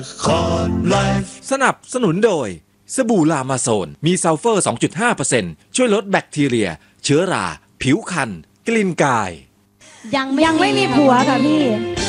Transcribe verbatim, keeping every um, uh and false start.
สนับสนุนโดยสบู่ลามาโซนมีซัลเฟอร์ สองจุดห้าเปอร์เซ็นต์ ช่วยลดแบคทีเรียเชื้อราผิวคันกลิ่นกายยังไม่ยังไม่มีผัวค่ะพี่